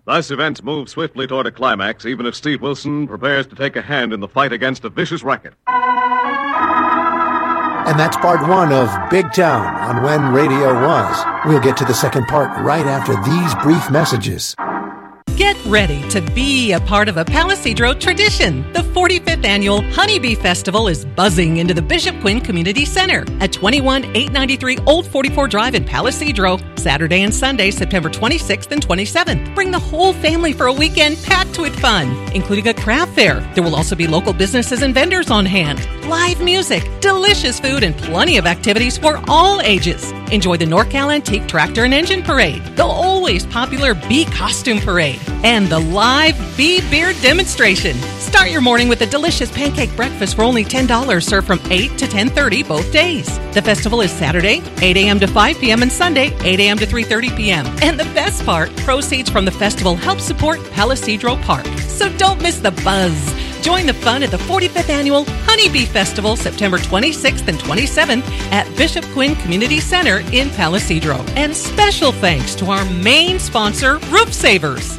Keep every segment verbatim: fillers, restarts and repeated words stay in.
Thus, events move swiftly toward a climax, even as Steve Wilson prepares to take a hand in the fight against a vicious racket. And that's part one of Big Town on When Radio Was. We'll get to the second part right after these brief messages. Get ready to be a part of a Palisadro tradition. The forty-fifth Annual Honeybee Festival is buzzing into the Bishop Quinn Community Center at twenty-one eight ninety-three Old forty-four Drive in Palisadro, Saturday and Sunday, September twenty-sixth and twenty-seventh. Bring the whole family for a weekend packed with fun, including a craft fair. There will also be local businesses and vendors on hand, live music, delicious food, and plenty of activities for all ages. Enjoy the NorCal Antique Tractor and Engine Parade, the always popular Bee Costume Parade, and the live Bee Beer Demonstration. Start your morning with a delicious pancake breakfast for only ten dollars, served from eight to ten thirty both days. The festival is Saturday, eight a.m. to five p.m. and Sunday, eight a.m. to three thirty p.m. And the best part, proceeds from the festival help support Palisadro Park. So don't miss the buzz. Join the fun at the forty-fifth Annual Honeybee Festival, September twenty-sixth and twenty-seventh at Bishop Quinn Community Center in Palisadro. And special thanks to our main sponsor, Roof Savers.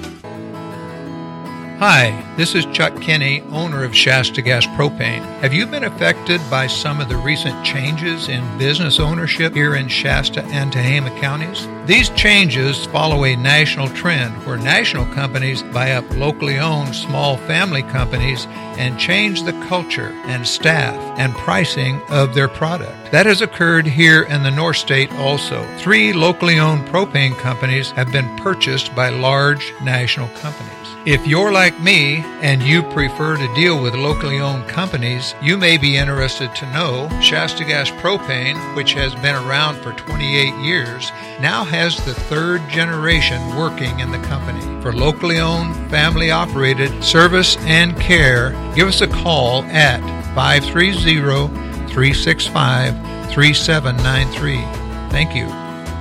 Hi, this is Chuck Kinney, owner of Shasta Gas Propane. Have you been affected by some of the recent changes in business ownership here in Shasta and Tehama counties? These changes follow a national trend where national companies buy up locally owned small family companies and change the culture and staff and pricing of their product. That has occurred here in the North State also. Three locally owned propane companies have been purchased by large national companies. If you're like me and you prefer to deal with locally owned companies, you may be interested to know Shasta Gas Propane, which has been around for twenty-eight years, now has the third generation working in the company. For locally owned, family operated service and care, give us a call at five three zero, three six five, three seven nine three. Thank you.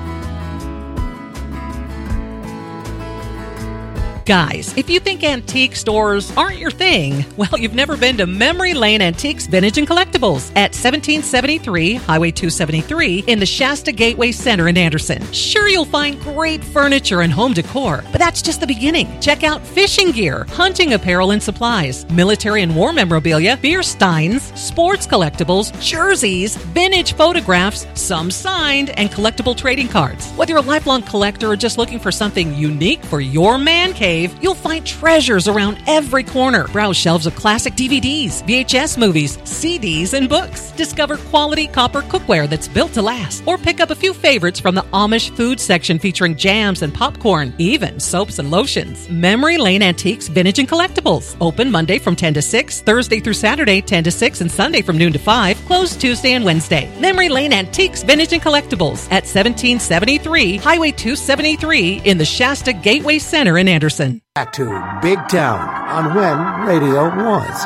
Guys, if you think antique stores aren't your thing, well, you've never been to Memory Lane Antiques, Vintage, and Collectibles at seventeen seventy-three Highway two seventy-three in the Shasta Gateway Center in Anderson. Sure, you'll find great furniture and home decor, but that's just the beginning. Check out fishing gear, hunting apparel and supplies, military and war memorabilia, beer steins, sports collectibles, jerseys, vintage photographs, some signed, and collectible trading cards. Whether you're a lifelong collector or just looking for something unique for your man cave, you'll find treasures around every corner. Browse shelves of classic D V Ds, V H S movies, C Ds, and books. Discover quality copper cookware that's built to last. Or pick up a few favorites from the Amish food section featuring jams and popcorn, even soaps and lotions. Memory Lane Antiques, Vintage, and Collectibles. Open Monday from ten to six, Thursday through Saturday ten to six, and Sunday from noon to five. Closed Tuesday and Wednesday. Memory Lane Antiques, Vintage, and Collectibles at seventeen seventy-three Highway two seventy-three in the Shasta Gateway Center in Anderson. Back to Big Town on When Radio Was.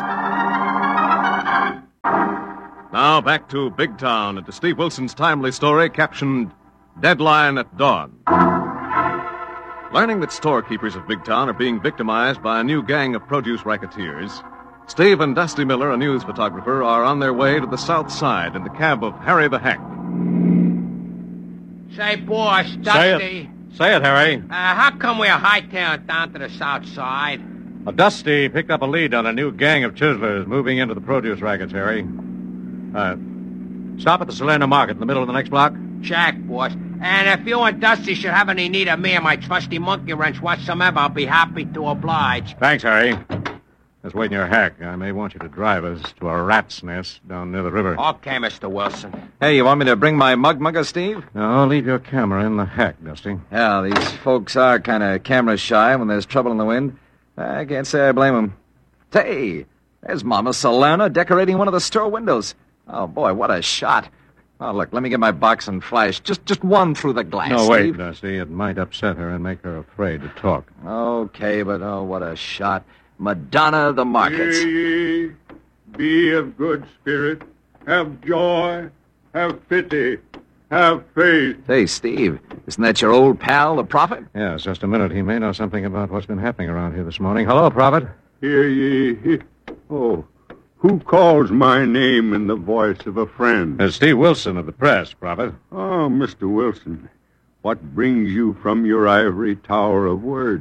Now back to Big Town and to Steve Wilson's timely story captioned Deadline at Dawn. Learning that storekeepers of Big Town are being victimized by a new gang of produce racketeers, Steve and Dusty Miller, a news photographer, are on their way to the south side in the cab of Harry the Hack. Say, boss, Dusty. Say it. Say it, Harry. Uh, how come we're hightailing down to the south side? Well, Dusty picked up a lead on a new gang of chiselers moving into the produce rackets, Harry. Uh, stop at the Salerno Market in the middle of the next block. Check, boss. And if you and Dusty should have any need of me and my trusty monkey wrench whatsoever, I'll be happy to oblige. Thanks, Harry. Just wait in your hack. I may want you to drive us to a rat's nest down near the river. Okay, Mister Wilson. Hey, you want me to bring my mug mugger, Steve? No, leave your camera in the hack, Dusty. Yeah, these folks are kind of camera shy when there's trouble in the wind. I can't say I blame them. Hey, there's Mama Salerno decorating one of the store windows. Oh, boy, what a shot. Oh, look, let me get my box and flash. Just just one through the glass, No, wait, Steve. Dusty. It might upset her and make her afraid to talk. Okay, but oh, what a shot. Madonna of the markets. Hear ye, be of good spirit, have joy, have pity, have faith. Hey, Steve, isn't that your old pal, the Prophet? Yes, just a minute. He may know something about what's been happening around here this morning. Hello, Prophet. Hear ye, he... Oh, who calls my name in the voice of a friend? It's Steve Wilson of the press, Prophet. Oh, Mister Wilson, what brings you from your ivory tower of words?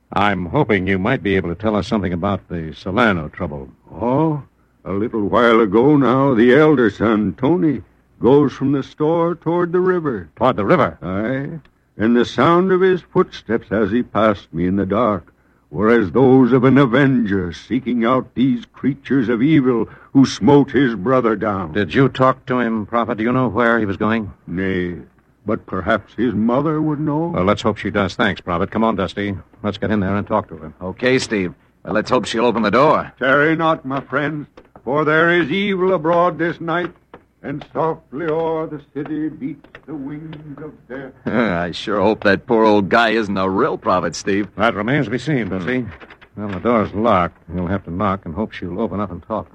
I'm hoping you might be able to tell us something about the Salerno trouble. Oh, a little while ago now, the elder son, Tony, goes from the store toward the river. Toward the river? Aye, and the sound of his footsteps as he passed me in the dark were as those of an avenger seeking out these creatures of evil who smote his brother down. Did you talk to him, Prophet? Do you know where he was going? Nay, but perhaps his mother would know. Well, let's hope she does. Thanks, Prophet. Come on, Dusty. Let's get in there and talk to her. Okay, Steve. Well, let's hope she'll open the door. Tarry not, my friends, for there is evil abroad this night, and softly o'er the city beats the wings of death. I sure hope that poor old guy isn't a real prophet, Steve. That remains to be seen, Dusty. Well, the door's locked. You'll have to knock and hope she'll open up and talk.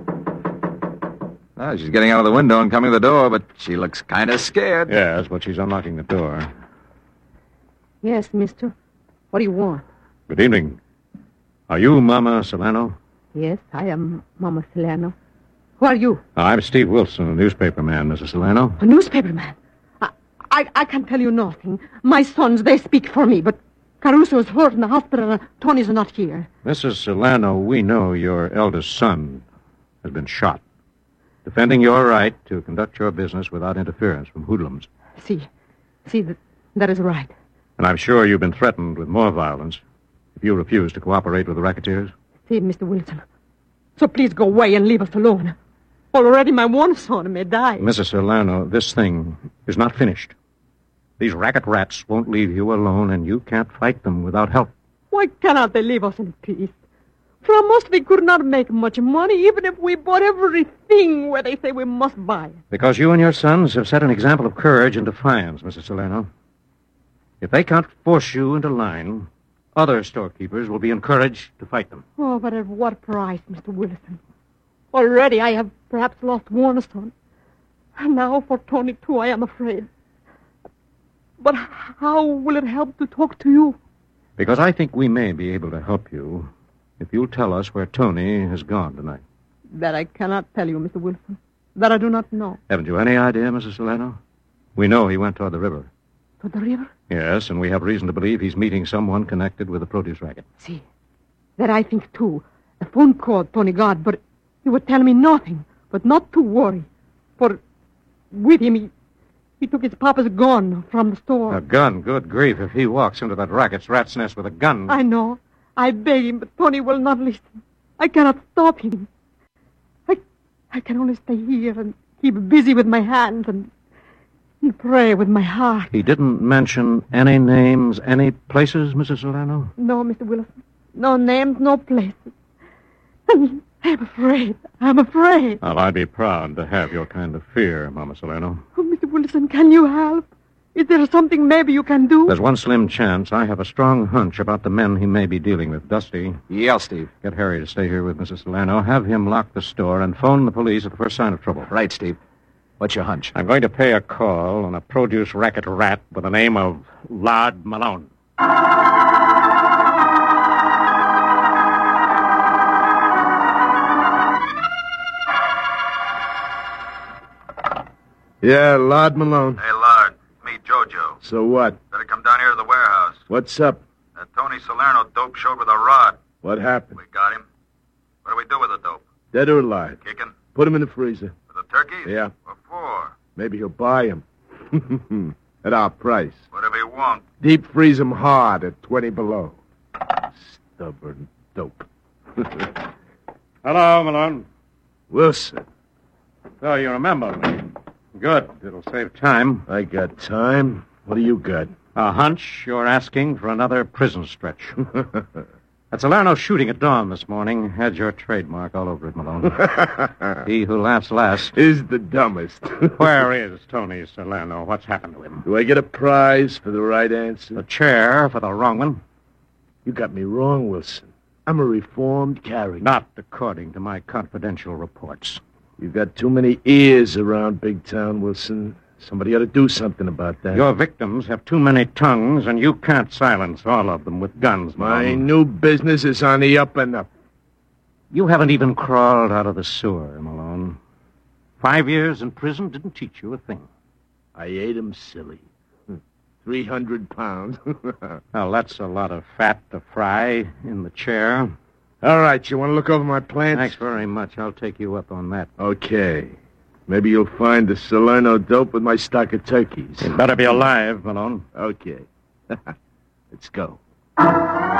Oh, she's getting out of the window and coming to the door, but she looks kind of scared. Yes, but she's unlocking the door. Yes, mister. What do you want? Good evening. Are you Mama Salerno? Yes, I am Mama Salerno. Who are you? I'm Steve Wilson, a newspaper man, Missus Salerno. A newspaper man? I, I, I can tell you nothing. My sons, they speak for me, but Caruso is hurt in the hospital and Tony's not here. Missus Salerno, we know your eldest son has been shot, defending your right to conduct your business without interference from hoodlums. See, see, that, that is right. And I'm sure you've been threatened with more violence if you refuse to cooperate with the racketeers. See, Mister Wilson, so please go away and leave us alone. Already my one son may die. Missus Salerno, this thing is not finished. These racket rats won't leave you alone, and you can't fight them without help. Why cannot they leave us in peace? From us we could not make much money, even if we bought everything where they say we must buy. Because you and your sons have set an example of courage and defiance, Missus Salerno. If they can't force you into line, other storekeepers will be encouraged to fight them. Oh, but at what price, Mister Wilson? Already I have perhaps lost one son. And now for Tony, too, I am afraid. But how will it help to talk to you? Because I think we may be able to help you if you'll tell us where Tony has gone tonight. That I cannot tell you, Mister Wilson. That I do not know. Haven't you any idea, Missus Salerno? We know he went toward the river. To the river? Yes, and we have reason to believe he's meeting someone connected with the produce racket. See, that I think, too. A phone call Tony got, but he would tell me nothing, but not to worry. For with him, he, he took his papa's gun from the store. A gun? Good grief. If he walks into that racket's rat's nest with a gun... I know. I beg him, but Tony will not listen. I cannot stop him. I, I can only stay here and keep busy with my hands and... and pray with my heart. He didn't mention any names, any places, Missus Salerno? No, Mister Wilson. No names, no places. And I'm afraid. I'm afraid. Well, I'd be proud to have your kind of fear, Mama Salerno. Oh, Mister Wilson, can you help? Is there something maybe you can do? There's one slim chance. I have a strong hunch about the men he may be dealing with. Dusty. Yeah, Steve. Get Harry to stay here with Missus Salerno. Have him lock the store and phone the police at the first sign of trouble. Right, Steve. What's your hunch? I'm going to pay a call on a produce racket rat with the name of Lard Malone. Yeah, Lard Malone. Hey, Lard. Me, Jojo. So what? Better come down here to the warehouse. What's up? That Tony Salerno dope showed with a rod. What happened? We got him. What do we do with the dope? Dead or alive? Kicking? Put him in the freezer. For the turkeys? Yeah. What for? Maybe he'll buy him. At our price. What if he won't? Deep freeze him hard at twenty below. Stubborn dope. Hello, Malone. Wilson. So you remember me. Good. It'll save time. I got time. What do you got? A hunch you're asking for another prison stretch. That Salerno shooting at dawn this morning had your trademark all over it, Malone. He who laughs last is the dumbest. Where is Tony Salerno? What's happened to him? Do I get a prize for the right answer? The chair for the wrong one? You got me wrong, Wilson. I'm a reformed character. Not according to my confidential reports. You've got too many ears around Big Town, Wilson. Somebody ought to do something about that. Your victims have too many tongues, and you can't silence all of them with guns, Malone. My new business is on the up and up. You haven't even crawled out of the sewer, Malone. Five years in prison didn't teach you a thing. I ate him silly. three hundred pounds. Well, that's a lot of fat to fry in the chair. All right, you want to look over my plants? Thanks very much. I'll take you up on that. Okay. Maybe you'll find the Salerno dope with my stock of turkeys. You better be alive, Malone. Okay. Let's go.